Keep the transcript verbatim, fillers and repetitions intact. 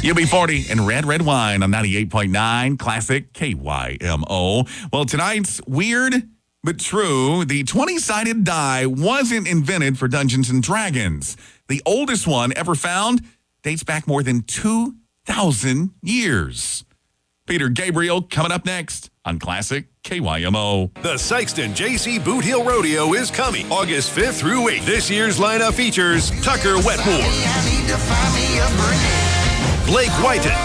U B forty and Red Red Wine on ninety-eight point nine Classic K Y M O. Well, tonight's weird but true. The twenty-sided die wasn't invented for Dungeons and Dragons. The oldest one ever found dates back more than two thousand years. Peter Gabriel coming up next on Classic K Y M O. The Sikeston J C Boot Hill Rodeo is coming August fifth through eighth. This year's lineup features Tucker Wetmore, Blake Whiten,